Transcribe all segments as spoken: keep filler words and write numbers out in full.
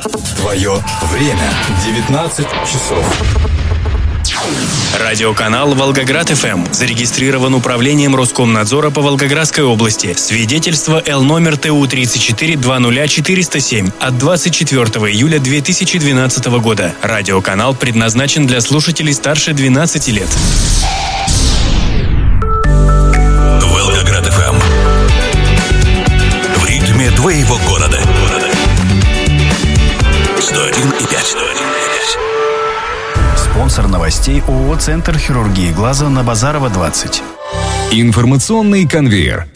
Твое время. девятнадцать часов. Радиоканал «Волгоград-ФМ» зарегистрирован управлением Роскомнадзора по Волгоградской области. Свидетельство Л номер Т У тридцать четыре двадцать ноль четыреста семь от двадцать четвёртого июля две тысячи двенадцатого года. Радиоканал предназначен для слушателей старше двенадцати лет. Волгоград-ФМ. В ритме твоего города. сто один и пять. Спонсор новостей ООО «Центр хирургии глаза» на Базарова, двадцать. Информационный конвейер.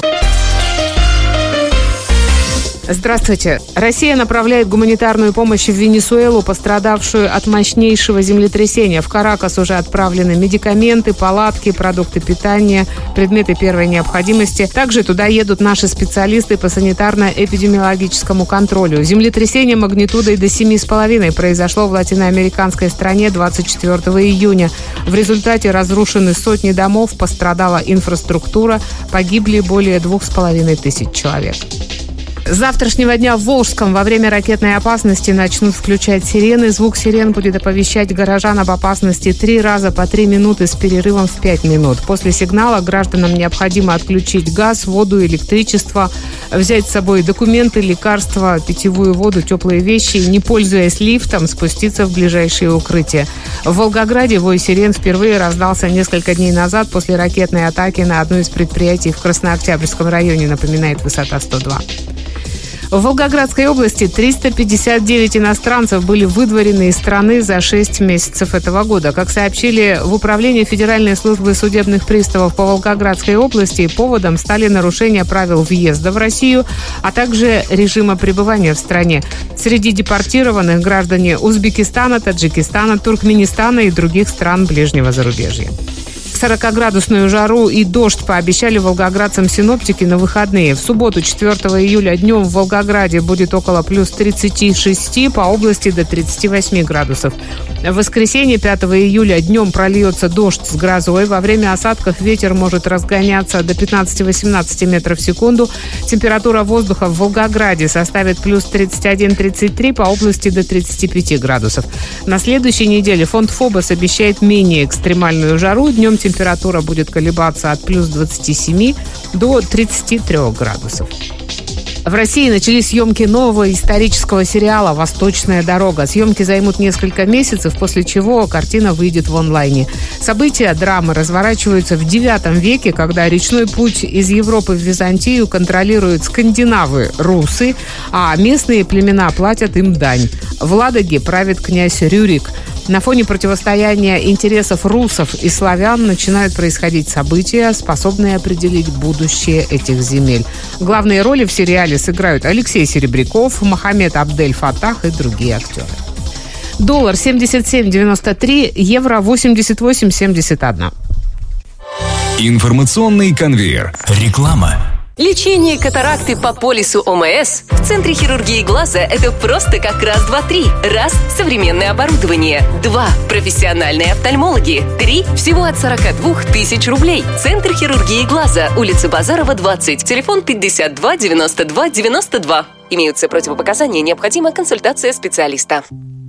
Здравствуйте. Россия направляет гуманитарную помощь в Венесуэлу, пострадавшую от мощнейшего землетрясения. В Каракас уже отправлены медикаменты, палатки, продукты питания, предметы первой необходимости. Также туда едут наши специалисты по санитарно-эпидемиологическому контролю. Землетрясение магнитудой до семи с половиной произошло в латиноамериканской стране двадцать четвёртого июня. В результате разрушены сотни домов, пострадала инфраструктура, погибли более двух с половиной тысяч человек. С завтрашнего дня в Волжском во время ракетной опасности начнут включать сирены. Звук сирен будет оповещать горожан об опасности три раза по три минуты с перерывом в пять минут. После сигнала гражданам необходимо отключить газ, воду, электричество, взять с собой документы, лекарства, питьевую воду, теплые вещи и, не пользуясь лифтом, спуститься в ближайшее укрытие. В Волгограде вой сирен впервые раздался несколько дней назад после ракетной атаки на одно из предприятий в Краснооктябрьском районе, напоминает высота сто два. В Волгоградской области триста пятьдесят девять иностранцев были выдворены из страны за шесть месяцев этого года. Как сообщили в Управлении Федеральной службы судебных приставов по Волгоградской области, поводом стали нарушения правил въезда в Россию, а также режима пребывания в стране. Среди депортированных граждане Узбекистана, Таджикистана, Туркменистана и других стран ближнего зарубежья. сорокаградусную жару и дождь пообещали волгоградцам синоптики на выходные. В субботу, четвёртого июля, днем в Волгограде будет около плюс тридцати шести, по области до тридцати восьми градусов. В воскресенье, пятого июля, днем прольется дождь с грозой. Во время осадков ветер может разгоняться до пятнадцати-восемнадцати метров в секунду. Температура воздуха в Волгограде составит плюс тридцать один - тридцать три, по области до тридцати пяти градусов. На следующей неделе фонд ФОБОС обещает менее экстремальную жару. Днем температура будет колебаться от плюс двадцати семи до тридцати трёх градусов. В России начались съемки нового исторического сериала «Восточная дорога». Съемки займут несколько месяцев, после чего картина выйдет в онлайне. События драмы разворачиваются в девятом веке, когда речной путь из Европы в Византию контролируют скандинавы, русы, а местные племена платят им дань. В Ладоге правит князь Рюрик. На фоне противостояния интересов русов и славян начинают происходить события, способные определить будущее этих земель. Главные роли в сериале сыграют Алексей Серебряков, Мохаммед Абдель-Фаттах и другие актеры. Доллар семьдесят семь девяносто три, евро восемьдесят восемь семьдесят один. Информационный конвейер. Реклама. Лечение катаракты по полису ОМС в Центре хирургии глаза – это просто как раз-два-три. Раз – современное оборудование. Два – профессиональные офтальмологи. Три – всего от сорока двух тысяч рублей. Центр хирургии глаза, улица Базарова, двадцать. Телефон пятьдесят два девяносто два девяносто два. Имеются противопоказания, необходима консультация специалиста.